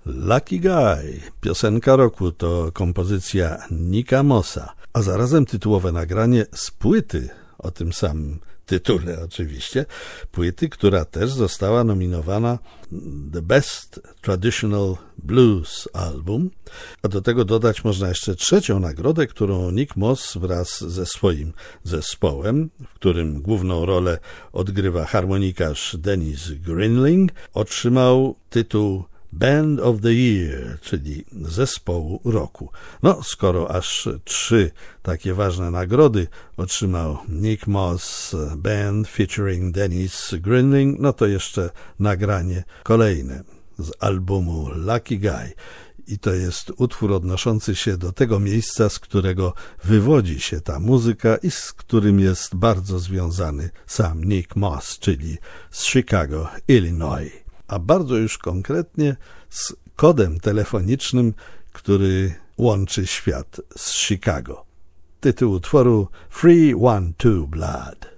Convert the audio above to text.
Lucky Guy, piosenka roku, to kompozycja Nicka Mossa, a zarazem tytułowe nagranie z płyty o tym samym tytule oczywiście, płyty, która też została nominowana The Best Traditional Blues Album, a do tego dodać można jeszcze trzecią nagrodę, którą Nick Moss wraz ze swoim zespołem, w którym główną rolę odgrywa harmonikarz Dennis Greenling, otrzymał tytuł Band of the Year, czyli zespołu roku. No, skoro aż 3 takie ważne nagrody otrzymał Nick Moss Band featuring Dennis Greenling, no to jeszcze nagranie kolejne z albumu Lucky Guy. I to jest utwór odnoszący się do tego miejsca, z którego wywodzi się ta muzyka i z którym jest bardzo związany sam Nick Moss, czyli z Chicago, Illinois. A bardzo już konkretnie z kodem telefonicznym, który łączy świat z Chicago. Tytuł utworu 312 Blood.